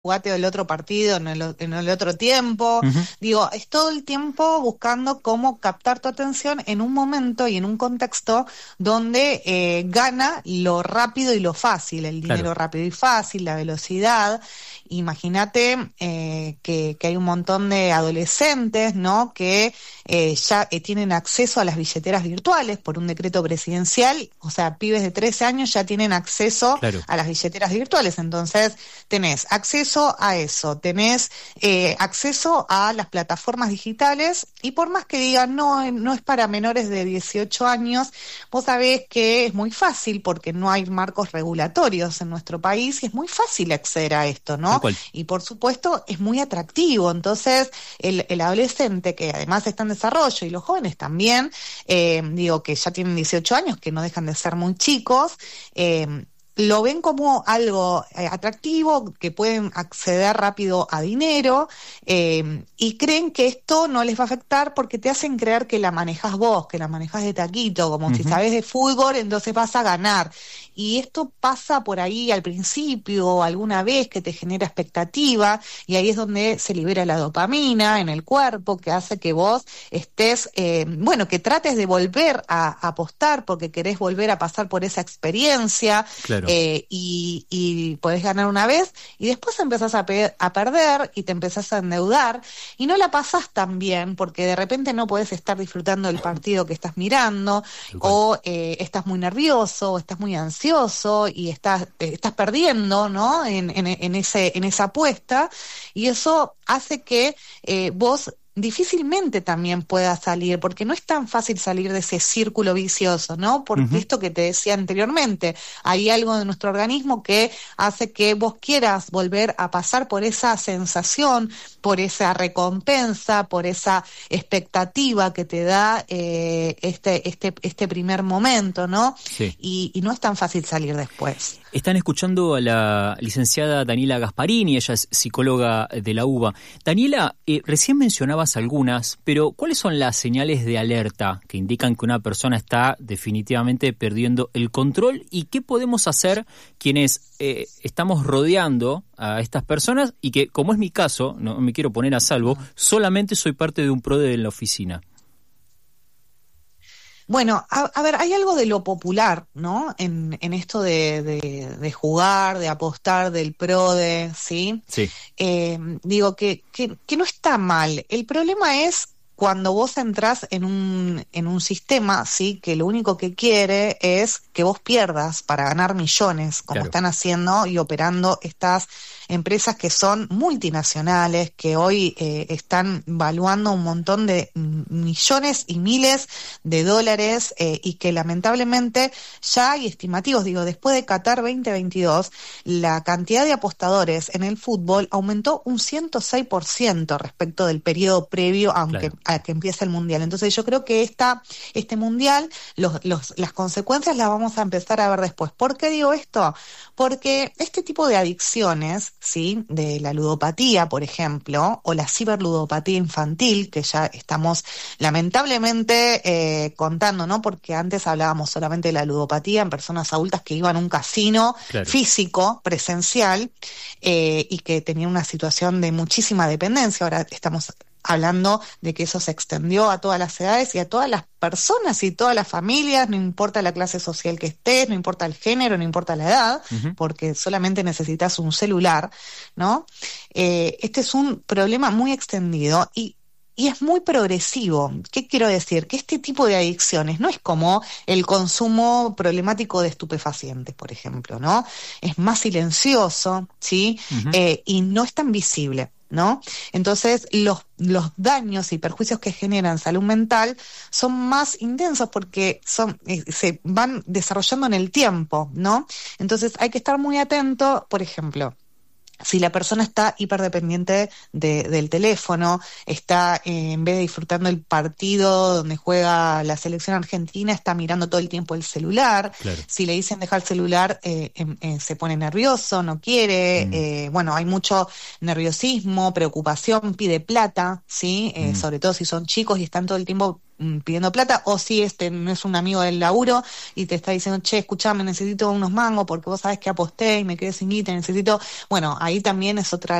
jugate el otro partido en el otro tiempo. Digo, es todo el tiempo buscando cómo captar tu atención en un momento y en un contexto donde gana lo rápido y lo fácil, el dinero rápido y fácil, la velocidad. Imagínate que hay un montón de adolescentes, ¿no?, que ya tienen acceso a las billeteras virtuales por un decreto presidencial. O sea, pibes de 13 años ya tienen acceso a las billeteras virtuales. Entonces, tenés acceso a eso, tenés acceso a las plataformas digitales, y por más que digan no es para menores de 18 años, vos sabés que es muy fácil porque no hay marcos regulatorios en nuestro país y es muy fácil acceder a esto, ¿no? Y por supuesto es muy atractivo. Entonces el adolescente, que además está en desarrollo, y los jóvenes también, digo, que ya tienen 18 años, que no dejan de ser muy chicos, lo ven como algo atractivo, que pueden acceder rápido a dinero, y creen que esto no les va a afectar porque te hacen creer que la manejás vos, que la manejás de taquito, como si sabés de fútbol, entonces vas a ganar. Y esto pasa por ahí al principio, alguna vez, que te genera expectativa, y ahí es donde se libera la dopamina en el cuerpo, que hace que vos estés, que trates de volver a apostar porque querés volver a pasar por esa experiencia. Y podés ganar una vez y después empezás a perder y te empezás a endeudar y no la pasás tan bien porque de repente no podés estar disfrutando del partido que estás mirando, o estás muy nervioso, o estás muy ansioso y estás perdiendo, ¿no?, en esa apuesta, y eso hace que vos difícilmente también pueda salir, porque no es tan fácil salir de ese círculo vicioso, ¿no? Porque esto que te decía anteriormente, hay algo de nuestro organismo que hace que vos quieras volver a pasar por esa sensación, por esa recompensa, por esa expectativa que te da este primer momento, ¿no? Sí. Y no es tan fácil salir después. Están escuchando a la licenciada Daniela Gasparini, ella es psicóloga de la UBA. Daniela, recién mencionabas algunas, pero ¿cuáles son las señales de alerta que indican que una persona está definitivamente perdiendo el control? ¿Y qué podemos hacer quienes estamos rodeando a estas personas y que, como es mi caso, no me quiero poner a salvo, solamente soy parte de un PRODE en la oficina? Bueno, a ver, hay algo de lo popular, ¿no? En esto de jugar, de apostar, del PRODE, ¿sí? Sí. Digo que no está mal. El problema es cuando vos entrás en un sistema, ¿sí?, que lo único que quiere es que vos pierdas para ganar millones, como están haciendo y operando estas empresas que son multinacionales, que hoy están valuando un montón de millones y miles de dólares, y que lamentablemente ya hay estimativos. Digo, después de Qatar 2022, la cantidad de apostadores en el fútbol aumentó un 106% respecto del periodo previo a que empiece el Mundial. Entonces yo creo que este Mundial, las consecuencias las vamos a empezar a ver después. ¿Por qué digo esto? Porque este tipo de adicciones, ¿sí?, de la ludopatía, por ejemplo, o la ciberludopatía infantil, que ya estamos lamentablemente contando, ¿no? Porque antes hablábamos solamente de la ludopatía en personas adultas que iban a un casino físico, presencial, y que tenían una situación de muchísima dependencia. Ahora estamos hablando de que eso se extendió a todas las edades y a todas las personas y todas las familias, no importa la clase social que estés, no importa el género, no importa la edad, porque solamente necesitas un celular, ¿no? Este es un problema muy extendido y es muy progresivo. ¿Qué quiero decir? Que este tipo de adicciones no es como el consumo problemático de estupefacientes, por ejemplo, ¿no? Es más silencioso, ¿sí? Y no es tan visible, ¿no? Entonces los daños y perjuicios que generan salud mental son más intensos porque se van desarrollando en el tiempo, ¿no? Entonces hay que estar muy atento, por ejemplo, si la persona está hiperdependiente del teléfono, está en vez de disfrutando el partido donde juega la selección argentina, está mirando todo el tiempo el celular. Si le dicen dejar el celular, se pone nervioso, no quiere. Hay mucho nerviosismo, preocupación, pide plata, ¿sí? Sobre todo si son chicos y están todo el tiempo pidiendo plata, o si no es un amigo del laburo y te está diciendo, che, escuchame, necesito unos mangos porque vos sabés que aposté y me quedé sin guita, necesito, bueno, ahí también es otra